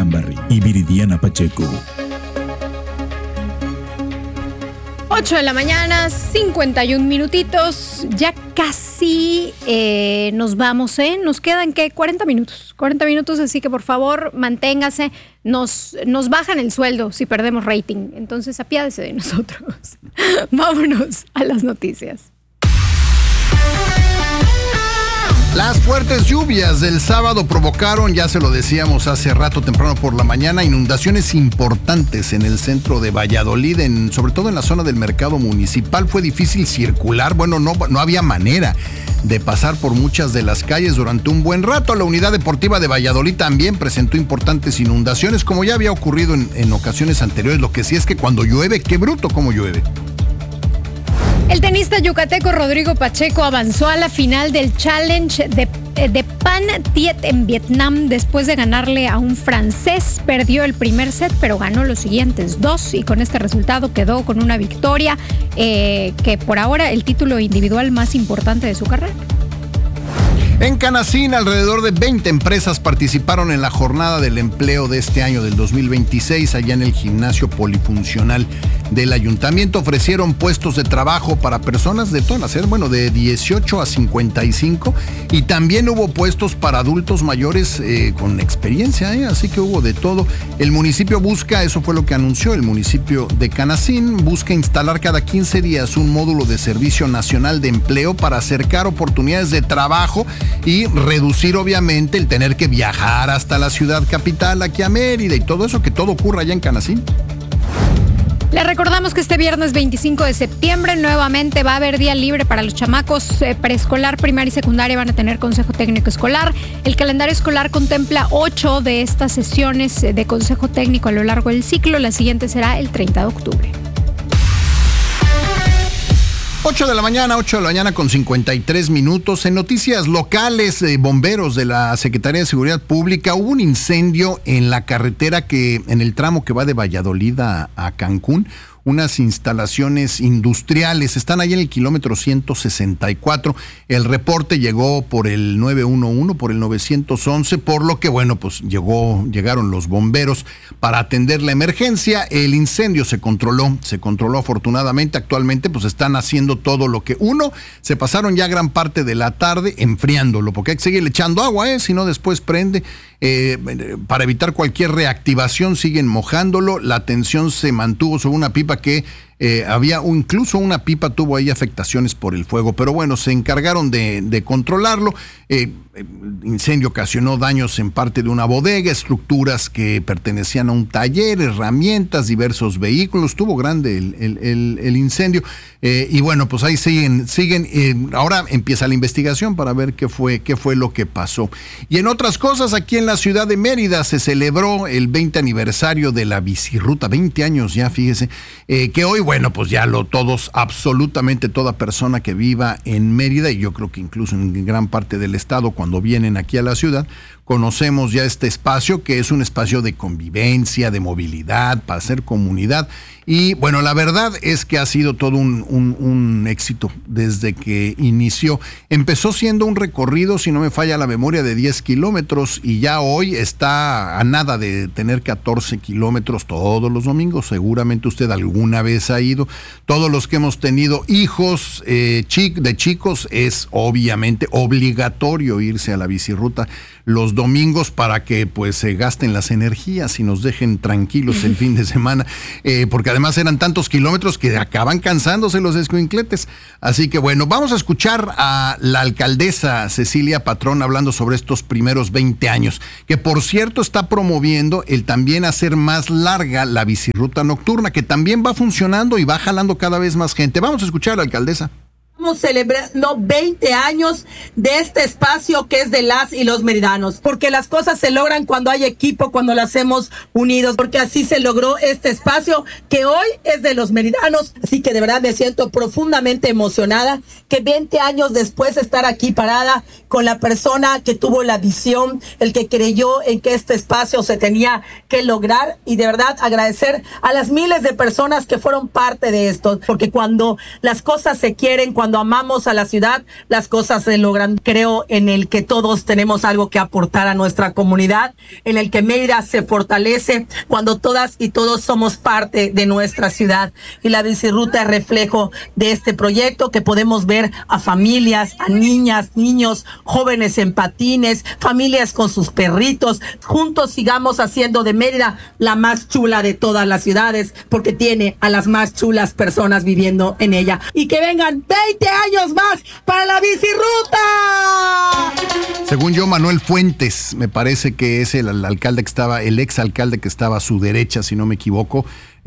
Lambarri y Viridiana Pacheco. 8 de la mañana, 51 minutitos, ya casi nos vamos, nos quedan, ¿qué? 40 minutos, así que por favor, manténgase, nos bajan el sueldo si perdemos rating, entonces apiádese de nosotros. Vámonos a las noticias. Las fuertes lluvias del sábado provocaron, ya se lo decíamos hace rato temprano por la mañana, inundaciones importantes en el centro de Valladolid, sobre todo en la zona del mercado municipal. Fue difícil circular, no había manera de pasar por muchas de las calles durante un buen rato. La unidad deportiva de Valladolid también presentó importantes inundaciones, como ya había ocurrido en ocasiones anteriores. Lo que sí es que cuando llueve, qué bruto cómo llueve. El tenista yucateco Rodrigo Pacheco avanzó a la final del Challenge de Pan Thiet en Vietnam después de ganarle a un francés. Perdió el primer set, pero ganó los siguientes dos y con este resultado quedó con una victoria que por ahora el título individual más importante de su carrera. En Canacín, alrededor de 20 empresas participaron en la jornada del empleo de este año, del 2026, allá en el gimnasio polifuncional del ayuntamiento. Ofrecieron puestos de trabajo para personas de todas las edades, de 18 a 55, y también hubo puestos para adultos mayores con experiencia, así que hubo de todo. El municipio busca, eso fue lo que anunció el municipio de Canacín, busca instalar cada 15 días un módulo de servicio nacional de empleo para acercar oportunidades de trabajo y reducir obviamente el tener que viajar hasta la ciudad capital, aquí a Mérida, y todo eso, que todo ocurra allá en Canacín. Les recordamos que este viernes 25 de septiembre nuevamente va a haber día libre para los chamacos preescolar, primaria y secundaria. Van a tener consejo técnico escolar. El calendario escolar contempla 8 de estas sesiones de consejo técnico a lo largo del ciclo. La siguiente será el 30 de octubre. 8 de la mañana con 53 minutos. En noticias locales, bomberos de la Secretaría de Seguridad Pública, hubo un incendio en la carretera en el tramo que va de Valladolid a Cancún. Unas instalaciones industriales, están ahí en el kilómetro 164. El reporte llegó por el 911, por el 911, por lo que, llegaron los bomberos para atender la emergencia. El incendio se controló afortunadamente. Actualmente, están haciendo todo lo que se pasaron ya gran parte de la tarde enfriándolo, porque hay que seguir echando agua, si no después prende. Para evitar cualquier reactivación, siguen mojándolo. La tensión se mantuvo sobre una pipa que incluso una pipa tuvo ahí afectaciones por el fuego, pero se encargaron de controlarlo. El incendio ocasionó daños en parte de una bodega, estructuras que pertenecían a un taller, herramientas, diversos vehículos. Estuvo grande el incendio, ahí siguen. Ahora empieza la investigación para ver qué fue lo que pasó. Y en otras cosas, aquí en la ciudad de Mérida se celebró el 20 aniversario de la bicirruta, 20 años ya, fíjese, que hoy, absolutamente toda persona que viva en Mérida, y yo creo que incluso en gran parte del estado, cuando vienen aquí a la ciudad, conocemos ya este espacio, que es un espacio de convivencia, de movilidad, para hacer comunidad. Y la verdad es que ha sido todo un éxito desde que inició. Empezó siendo un recorrido, si no me falla la memoria, de 10 kilómetros, y ya hoy está a nada de tener 14 kilómetros todos los domingos. Seguramente usted alguna vez ha ido. Todos los que hemos tenido hijos de chicos, es obviamente obligatorio irse a la bicirruta los domingos para que se gasten las energías y nos dejen tranquilos el fin de semana, porque además eran tantos kilómetros que acaban cansándose los escuincletes. Así que vamos a escuchar a la alcaldesa Cecilia Patrón hablando sobre estos primeros 20 años, que por cierto está promoviendo el también hacer más larga la bicirruta nocturna, que también va funcionando y va jalando cada vez más gente. Vamos a escuchar a la alcaldesa. Estamos celebrando 20 años de este espacio que es de las y los meridanos, porque las cosas se logran cuando hay equipo, cuando lo hacemos unidos, porque así se logró este espacio que hoy es de los meridanos. Así que de verdad me siento profundamente emocionada que 20 años después de estar aquí parada con la persona que tuvo la visión, el que creyó en que este espacio se tenía que lograr, y de verdad agradecer a las miles de personas que fueron parte de esto, porque cuando las cosas se quieren, cuando cuando amamos a la ciudad, las cosas se logran. Creo en el que todos tenemos algo que aportar a nuestra comunidad, en el que Mérida se fortalece cuando todas y todos somos parte de nuestra ciudad. Y la bicirruta es reflejo de este proyecto, que podemos ver a familias, a niñas, niños, jóvenes en patines, familias con sus perritos. Juntos sigamos haciendo de Mérida la más chula de todas las ciudades, porque tiene a las más chulas personas viviendo en ella. Y que vengan 20 años más para la bicirruta. Según yo, Manuel Fuentes, me parece que es el alcalde que estaba, el ex alcalde que estaba a su derecha, si no me equivoco,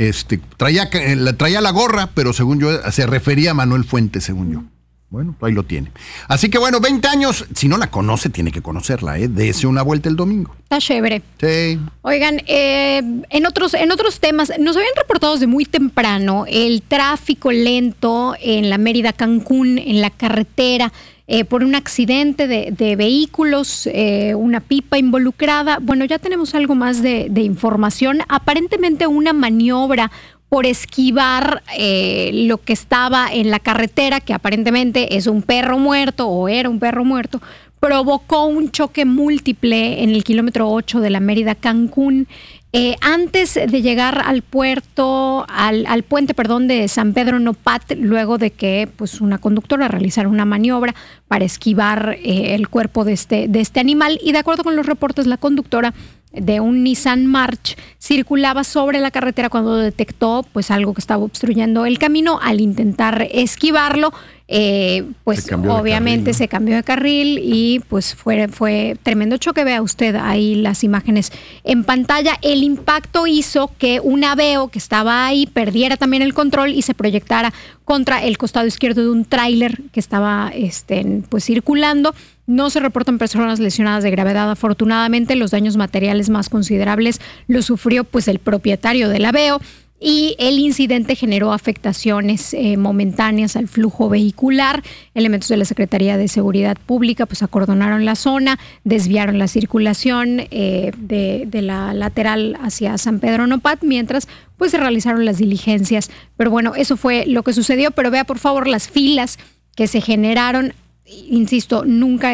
traía la gorra, pero según yo se refería a Manuel Fuentes, según yo. Bueno, ahí lo tiene. Así que bueno, 20 años, si no la conoce, tiene que conocerla, Dese una vuelta el domingo. Está chévere. Sí. Oigan, en otros temas, nos habían reportado desde muy temprano el tráfico lento en la Mérida-Cancún, en la carretera, por un accidente de vehículos, una pipa involucrada. Bueno, ya tenemos algo más de información. Aparentemente una maniobra por esquivar lo que estaba en la carretera, que aparentemente es un perro muerto o era un perro muerto, provocó un choque múltiple en el kilómetro 8 de la Mérida-Cancún. Antes de llegar al puerto, al puente, de San Pedro Nopat, luego de que pues una conductora realizara una maniobra para esquivar el cuerpo de este animal, y de acuerdo con los reportes, la conductora de un Nissan March circulaba sobre la carretera cuando detectó pues algo que estaba obstruyendo el camino. Al intentar esquivarlo, pues obviamente se cambió de carril y pues fue tremendo choque. Vea usted ahí las imágenes en pantalla. El impacto hizo que un Aveo que estaba ahí perdiera también el control y se proyectara contra el costado izquierdo de un tráiler que estaba pues circulando. No se reportan personas lesionadas de gravedad, afortunadamente. Los daños materiales más considerables los sufrió pues el propietario del Aveo, y el incidente generó afectaciones momentáneas al flujo vehicular. Elementos de la Secretaría de Seguridad Pública pues acordonaron la zona, desviaron la circulación de la lateral hacia San Pedro Nopat, mientras pues se realizaron las diligencias. Pero bueno, eso fue lo que sucedió. Pero vea por favor las filas que se generaron. Insisto, nunca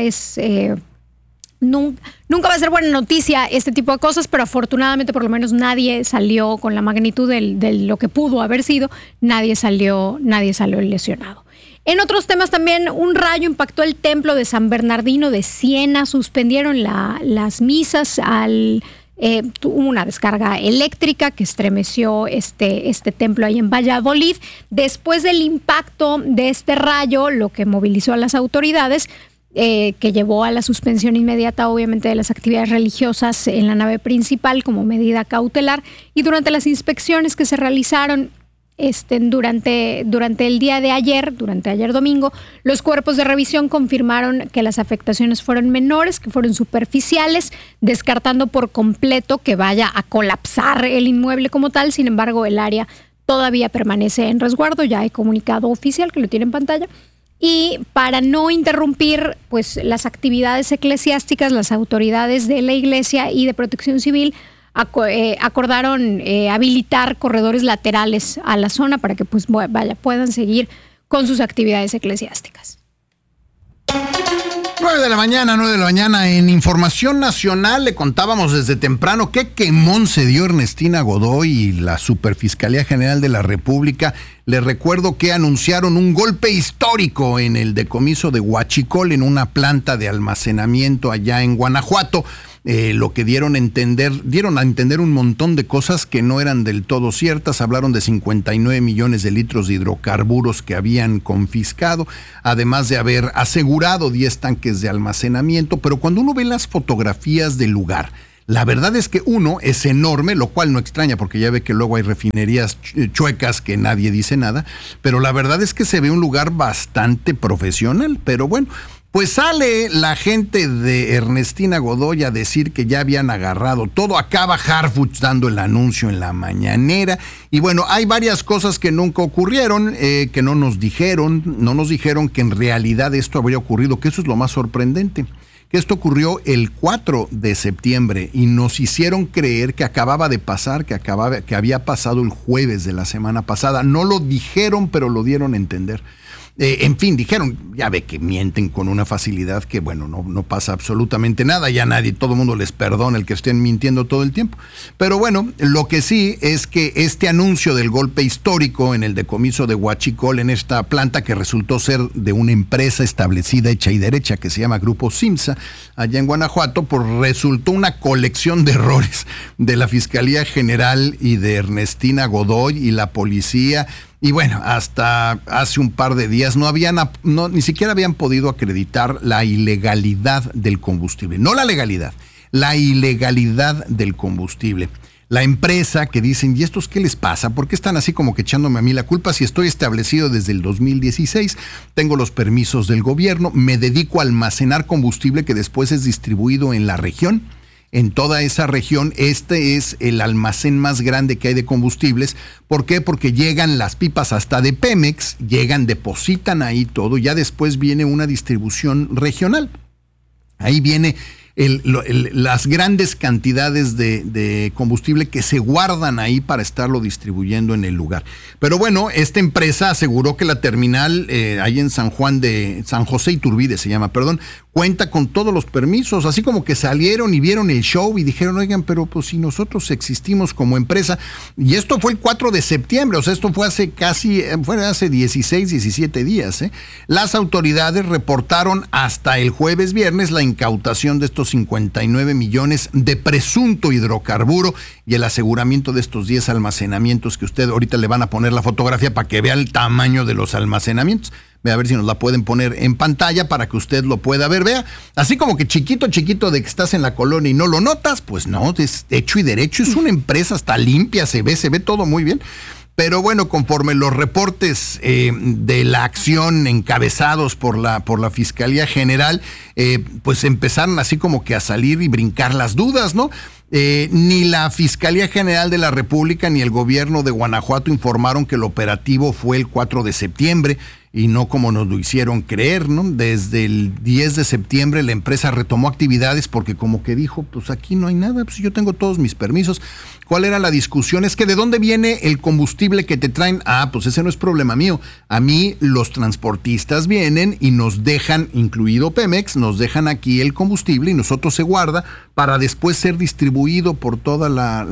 va a ser buena noticia este tipo de cosas, pero afortunadamente por lo menos nadie salió con la magnitud de lo que pudo haber sido, nadie salió lesionado. En otros temas también, un rayo impactó el templo de San Bernardino de Siena, suspendieron las misas hubo una descarga eléctrica que estremeció este templo ahí en Valladolid. Después del impacto de este rayo, lo que movilizó a las autoridades, que llevó a la suspensión inmediata, obviamente, de las actividades religiosas en la nave principal como medida cautelar. Y durante las inspecciones que se realizaron durante el día de ayer, durante ayer domingo, los cuerpos de revisión confirmaron que las afectaciones fueron menores, que fueron superficiales, descartando por completo que vaya a colapsar el inmueble como tal. Sin embargo, el área todavía permanece en resguardo. Ya hay comunicado oficial que lo tiene en pantalla. Y para no interrumpir pues las actividades eclesiásticas, las autoridades de la Iglesia y de Protección Civil acordaron habilitar corredores laterales a la zona para que pues puedan seguir con sus actividades eclesiásticas. 9 de la mañana. En Información Nacional le contábamos desde temprano qué quemón se dio Ernestina Godoy y la Superfiscalía General de la República. Les recuerdo que anunciaron un golpe histórico en el decomiso de Huachicol, en una planta de almacenamiento allá en Guanajuato. Lo que dieron a entender un montón de cosas que no eran del todo ciertas. Hablaron de 59 millones de litros de hidrocarburos que habían confiscado, además de haber asegurado 10 tanques de almacenamiento. Pero cuando uno ve las fotografías del lugar, la verdad es que uno es enorme, lo cual no extraña porque ya ve que luego hay refinerías chuecas que nadie dice nada, pero la verdad es que se ve un lugar bastante profesional. Pero bueno, pues sale la gente de Ernestina Godoy a decir que ya habían agarrado todo. Acaba Harfuch dando el anuncio en la mañanera. Y bueno, hay varias cosas que nunca ocurrieron, que no nos dijeron que en realidad esto habría ocurrido, que eso es lo más sorprendente. Que esto ocurrió el 4 de septiembre y nos hicieron creer que acababa de pasar, que había pasado el jueves de la semana pasada. No lo dijeron, pero lo dieron a entender. En fin, dijeron, ya ve que mienten con una facilidad que, bueno, no pasa absolutamente nada, ya todo el mundo les perdona el que estén mintiendo todo el tiempo. Pero bueno, lo que sí es que este anuncio del golpe histórico en el decomiso de Huachicol, en esta planta que resultó ser de una empresa establecida, hecha y derecha, que se llama Grupo Simsa, allá en Guanajuato, pues resultó una colección de errores de la Fiscalía General y de Ernestina Godoy y la policía. Y bueno, hasta hace un par de días ni siquiera habían podido acreditar la ilegalidad del combustible. No la legalidad, la ilegalidad del combustible. La empresa que dicen, ¿y estos qué les pasa? ¿Por qué están así como que echándome a mí la culpa si estoy establecido desde el 2016? Tengo los permisos del gobierno, me dedico a almacenar combustible que después es distribuido en la región. En toda esa región, este es el almacén más grande que hay de combustibles. ¿Por qué? Porque llegan las pipas hasta de Pemex, depositan ahí todo, ya después viene una distribución regional. Ahí viene las grandes cantidades de combustible que se guardan ahí para estarlo distribuyendo en el lugar. Pero bueno, esta empresa aseguró que la terminal ahí en San José Iturbide se llama, cuenta con todos los permisos, así como que salieron y vieron el show y dijeron, oigan, pero pues si nosotros existimos como empresa, y esto fue el 4 de septiembre, o sea, esto fue hace 16, 17 días, Las autoridades reportaron hasta el jueves viernes la incautación de estos 59 millones de presunto hidrocarburo y el aseguramiento de estos 10 almacenamientos que usted ahorita le van a poner la fotografía para que vea el tamaño de los almacenamientos. Ve a ver si nos la pueden poner en pantalla para que usted lo pueda ver. Vea, así como que chiquito de que estás en la colonia y no lo notas, pues no, es hecho y derecho, es una empresa, está limpia, se ve todo muy bien. Pero bueno, conforme los reportes de la acción encabezados por la Fiscalía General, pues empezaron así como que a salir y brincar las dudas, ¿no? Ni la Fiscalía General de la República ni el gobierno de Guanajuato informaron que el operativo fue el 4 de septiembre y no como nos lo hicieron creer, ¿no? Desde el 10 de septiembre la empresa retomó actividades porque como que dijo, pues aquí no hay nada, pues yo tengo todos mis permisos. ¿Cuál era la discusión? Es que ¿de dónde viene el combustible que te traen? Pues ese no es problema mío. A mí los transportistas vienen y nos dejan, incluido Pemex, nos dejan aquí el combustible y nosotros se guarda para después ser distribuido por toda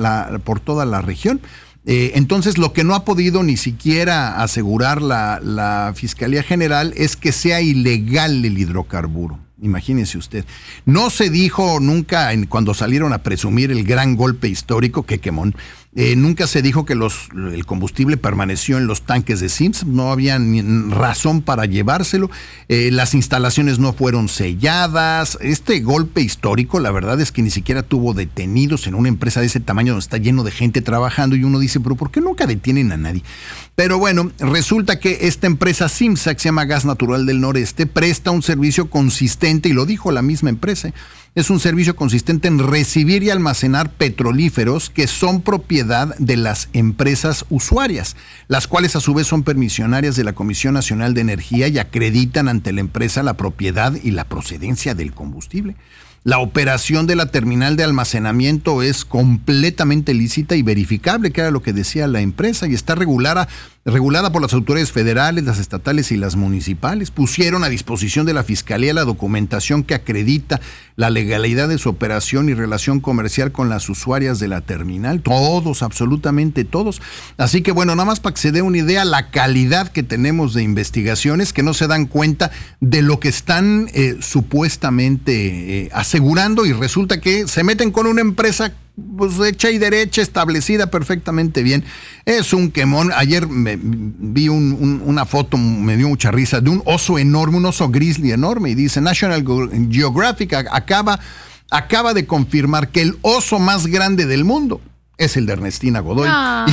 la región. Entonces, lo que no ha podido ni siquiera asegurar la Fiscalía General es que sea ilegal el hidrocarburo. Imagínese usted. No se dijo nunca, cuando salieron a presumir el gran golpe histórico, que quemón, nunca se dijo que el combustible permaneció en los tanques de Sims, no había ni razón para llevárselo, las instalaciones no fueron selladas. Este golpe histórico, la verdad es que ni siquiera tuvo detenidos en una empresa de ese tamaño donde está lleno de gente trabajando y uno dice, pero ¿por qué nunca detienen a nadie? Pero bueno, resulta que esta empresa Simsa, que se llama Gas Natural del Noreste, presta un servicio consistente, y lo dijo la misma empresa, es un servicio consistente en recibir y almacenar petrolíferos que son propiedad de las empresas usuarias, las cuales a su vez son permisionarias de la Comisión Nacional de Energía y acreditan ante la empresa la propiedad y la procedencia del combustible. La operación de la terminal de almacenamiento es completamente lícita y verificable, que era lo que decía la empresa, y está regulada por las autoridades federales, las estatales y las municipales. Pusieron a disposición de la Fiscalía la documentación que acredita la legalidad de su operación y relación comercial con las usuarias de la terminal. Todos, absolutamente todos. Así que bueno, nada más para que se dé una idea, la calidad que tenemos de investigaciones que no se dan cuenta de lo que están supuestamente asegurando, y resulta que se meten con una empresa pues hecha y derecha, establecida perfectamente bien. Es un quemón. Ayer vi una foto, me dio mucha risa, de un oso enorme, un oso grizzly enorme, y dice National Geographic acaba de confirmar que el oso más grande del mundo es el de Ernestina Godoy.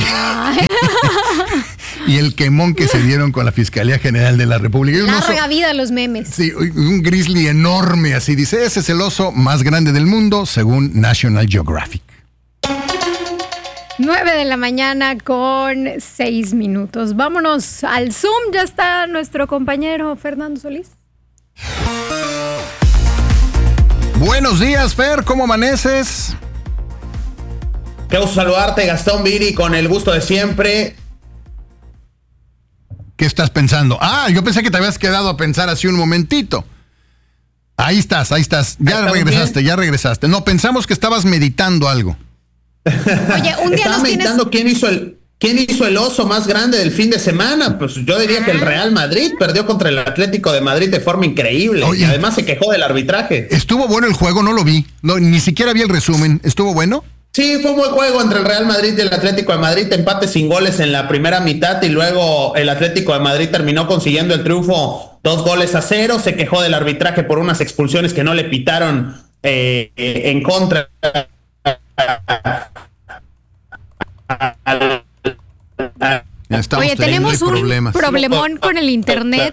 Y el quemón que se dieron con la Fiscalía General de la República. Larga vida a los memes. Sí, un grizzly enorme, así dice, ese es el oso más grande del mundo, según National Geographic. 9 de la mañana con 6 minutos. Vámonos al Zoom. Ya está nuestro compañero Fernando Solís. Buenos días, Fer. ¿Cómo amaneces? Qué gusto saludarte, Gastón, Viri, con el gusto de siempre. ¿Qué estás pensando? Ah, yo pensé que te habías quedado a pensar así un momentito. Ahí estás. Ya regresaste. No, pensamos que estabas meditando algo. Oye, un día Estaba nos meditando quién hizo el oso más grande del fin de semana. Pues yo diría que el Real Madrid perdió contra el Atlético de Madrid de forma increíble. Oye, y además se quejó del arbitraje. Estuvo bueno el juego, no lo vi. No, ni siquiera vi el resumen. ¿Estuvo bueno? Sí, fue un buen juego entre el Real Madrid y el Atlético de Madrid, empate sin goles en la primera mitad y luego el Atlético de Madrid terminó consiguiendo el triunfo 2-0. Se quejó del arbitraje por unas expulsiones que no le pitaron en contra. Oye, tenemos un problemón con el internet.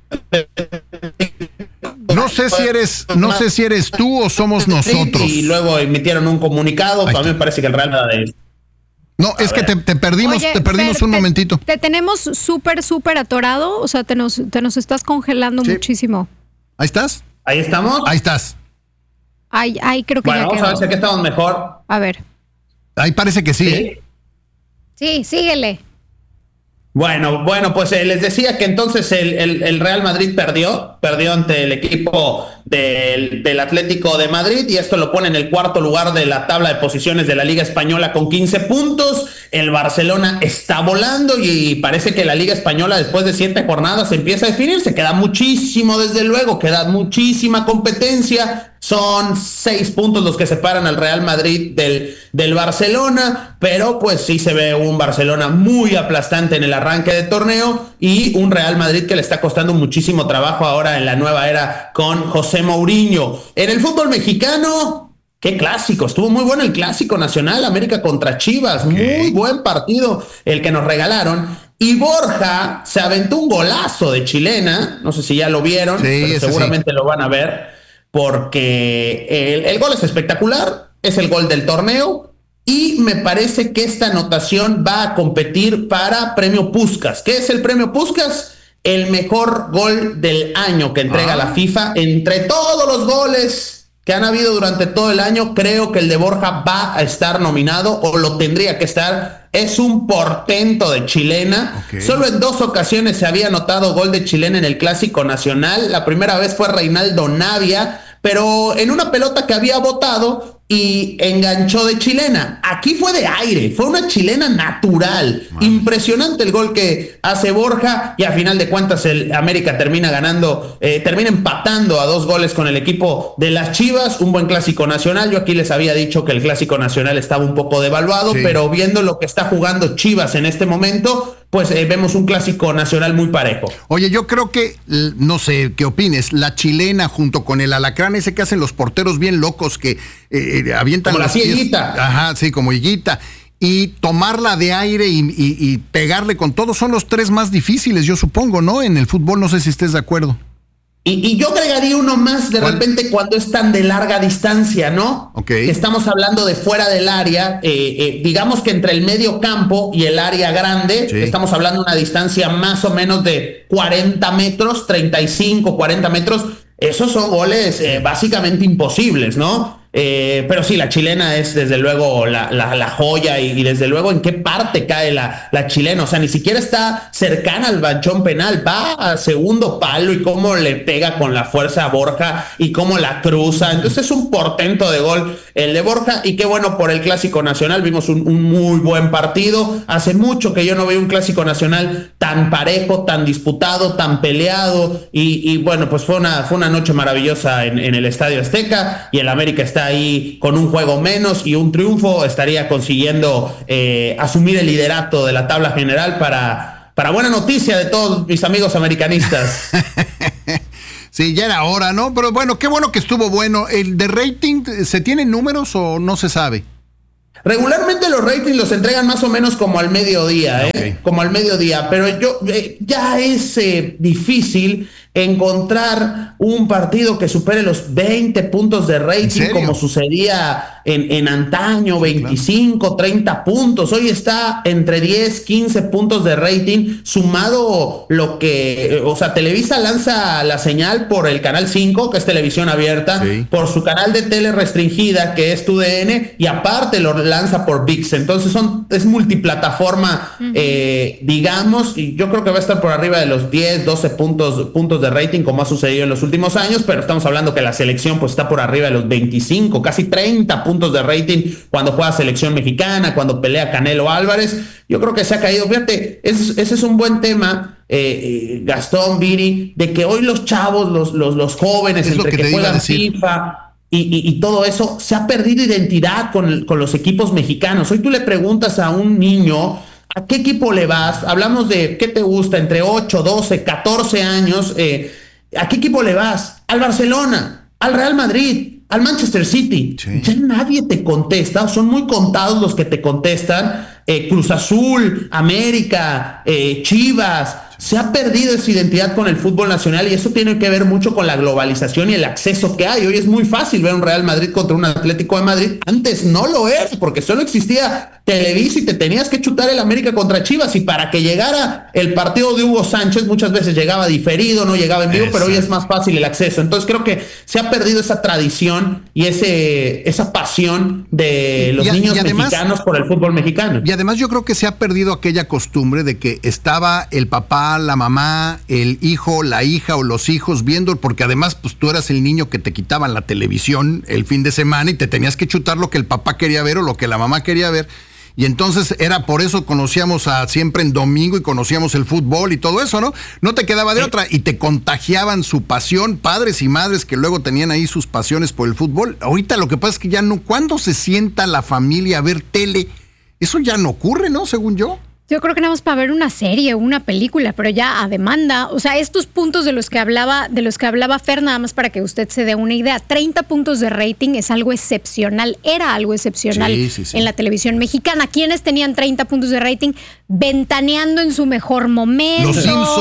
No sé si eres tú o somos nosotros. Y luego emitieron un comunicado. A mí me parece que el Real Madrid. No, es que te perdimos, Oye, te perdimos Fer, un momentito. Te tenemos súper atorado, o sea, te nos estás congelando muchísimo. ¿Ahí estás? ¿Ahí estamos? Ahí estás. Ay, creo que bueno, ya vamos quedó. a ver si aquí estamos mejor. A ver. Ahí parece que sí. ¿Sí? Sí, síguele. Bueno, pues les decía que entonces el Real Madrid perdió ante el equipo del Atlético de Madrid y esto lo pone en el cuarto lugar de la tabla de posiciones de la Liga Española con 15 puntos. El Barcelona está volando y parece que la Liga Española después de 7 jornadas empieza a definirse. Queda muchísimo, desde luego, queda muchísima competencia. Son 6 puntos los que separan al Real Madrid del Barcelona, pero pues sí se ve un Barcelona muy aplastante en el arranque de torneo y un Real Madrid que le está costando muchísimo trabajo ahora en la nueva era con José Mourinho. En el fútbol mexicano, qué clásico, estuvo muy bueno el clásico nacional, América contra Chivas, muy buen partido el que nos regalaron. Y Borja se aventó un golazo de chilena, no sé si ya lo vieron, pero seguramente lo van a ver. Porque el gol es espectacular, es el gol del torneo y me parece que esta anotación va a competir para Premio Puskás. ¿Qué es el Premio Puskás? El mejor gol del año que entrega la FIFA. Entre todos los goles que han habido durante todo el año, creo que el de Borja va a estar nominado o lo tendría que estar. Es un portento de chilena. Solo en 2 ocasiones se había anotado gol de chilena en el Clásico Nacional. La primera vez fue Reinaldo Navia, pero en una pelota que había botado y enganchó de chilena. Aquí fue de aire, fue una chilena natural. Impresionante el gol que hace Borja y a final de cuentas el América termina empatando a 2 goles con el equipo de las Chivas. Un buen Clásico Nacional. Yo aquí les había dicho que el Clásico Nacional estaba un poco devaluado, pero viendo lo que está jugando Chivas en este momento, pues vemos un Clásico Nacional muy parejo. Oye, yo creo que, no sé, ¿qué opines? La chilena junto con el alacrán ese que hacen los porteros bien locos que avientan como los la pies. higuita. Ajá, sí, como higuita. Y tomarla de aire y pegarle con todo son los 3 más difíciles, yo supongo, ¿no? En el fútbol, no sé si estés de acuerdo. Y yo agregaría uno más de repente cuando es tan de larga distancia, ¿no? Que estamos hablando de fuera del área, digamos que entre el medio campo y el área grande, estamos hablando de una distancia más o menos de 40 metros, 35, 40 metros. Esos son goles básicamente imposibles, ¿no? Pero sí, la chilena es desde luego la joya y desde luego en qué parte cae la chilena, o sea, ni siquiera está cercana al manchón penal, va a segundo palo y cómo le pega con la fuerza a Borja y cómo la cruza. Entonces es un portento de gol el de Borja y qué bueno por el Clásico Nacional. Vimos un muy buen partido. Hace mucho que yo no veo un Clásico Nacional tan parejo, tan disputado, tan peleado y bueno, pues fue una noche maravillosa en el Estadio Azteca y el América está ahí con un juego menos y un triunfo, estaría consiguiendo asumir el liderato de la tabla general para buena noticia de todos mis amigos americanistas. Sí, ya era hora, ¿no? Pero bueno, qué bueno que estuvo bueno. ¿El de rating, se tienen números o no se sabe? Regularmente los ratings los entregan más o menos como al mediodía, como al mediodía, pero ya es difícil encontrar un partido que supere los 20 puntos de rating como sucedía en antaño, 25, 30 puntos. Hoy está entre 10, 15 puntos de rating, sumado lo que, o sea, Televisa lanza la señal por el canal 5, que es televisión abierta, por su canal de tele restringida, que es TUDN, y aparte lo lanza por ViX. Entonces es multiplataforma, digamos, y yo creo que va a estar por arriba de los 10, 12 puntos de rating, como ha sucedido en los últimos años, pero estamos hablando que la selección pues está por arriba de los 25, casi 30 puntos de rating cuando juega selección mexicana, cuando pelea Canelo Álvarez. Yo creo que se ha caído. Fíjate, ese es un buen tema, Gastón, Viri, de que hoy los chavos, los jóvenes, es entre que juegan FIFA y todo eso, se ha perdido identidad con los equipos mexicanos. Hoy tú le preguntas a un niño, ¿a qué equipo le vas? Hablamos de, ¿qué te gusta? Entre 8, 12, 14 años. ¿A qué equipo le vas? Al Barcelona, al Real Madrid, al Manchester City. Ya nadie te contesta, son muy contados los que te contestan. Cruz Azul, América, Chivas. Se ha perdido esa identidad con el fútbol nacional y eso tiene que ver mucho con la globalización y el acceso que hay. Hoy es muy fácil ver un Real Madrid contra un Atlético de Madrid. Antes no lo es, porque solo existía Televisa y te tenías que chutar el América contra Chivas, y para que llegara el partido de Hugo Sánchez muchas veces llegaba diferido, no llegaba en vivo, pero hoy es más fácil el acceso. Entonces creo que se ha perdido esa tradición y esa pasión de los niños mexicanos por el fútbol mexicano. Y además yo creo que se ha perdido aquella costumbre de que estaba el papá, la mamá, el hijo, la hija o los hijos viendo, porque además pues tú eras el niño que te quitaban la televisión el fin de semana y te tenías que chutar lo que el papá quería ver o lo que la mamá quería ver. Y entonces era por eso conocíamos siempre en domingo y conocíamos el fútbol y todo eso, ¿no? No te quedaba de otra y te contagiaban su pasión, padres y madres que luego tenían ahí sus pasiones por el fútbol. Ahorita lo que pasa es que ya no, ¿cuándo se sienta la familia a ver tele? Eso ya no ocurre, ¿no? Según yo. Yo creo que nada más para ver una serie o una película, pero ya a demanda. O sea, estos puntos de los que hablaba Fer, nada más para que usted se dé una idea. 30 puntos de rating es algo excepcional, era algo excepcional en la televisión mexicana. ¿Quiénes tenían 30 puntos de rating? Ventaneando en su mejor momento.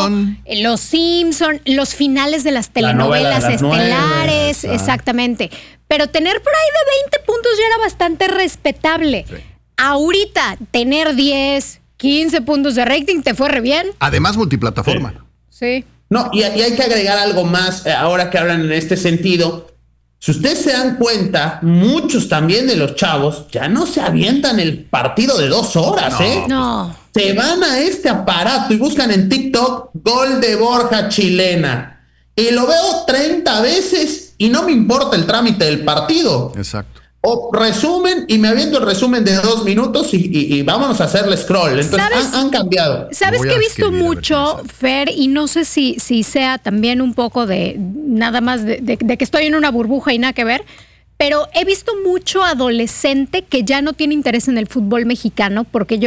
Los Simpson, los finales de las telenovelas estelares, exactamente. Pero tener por ahí de 20 puntos ya era bastante respetable. Sí. Ahorita, tener 10, 15 puntos de rating te fue re bien. Además, multiplataforma. Sí. No, y hay que agregar algo más, ahora que hablan en este sentido. Si ustedes se dan cuenta, muchos también de los chavos ya no se avientan el partido de 2 horas, No. Se van a este aparato y buscan en TikTok gol de Borja chilena. Y lo veo 30 veces y no me importa el trámite del partido. Exacto. O resumen, y me aviento el resumen de 2 minutos y vámonos a hacerle scroll. Entonces han cambiado. ¿Sabes que he visto mucho, Fer? Y no sé si sea también un poco de nada más de que estoy en una burbuja y nada que ver, pero he visto mucho adolescente que ya no tiene interés en el fútbol mexicano, porque yo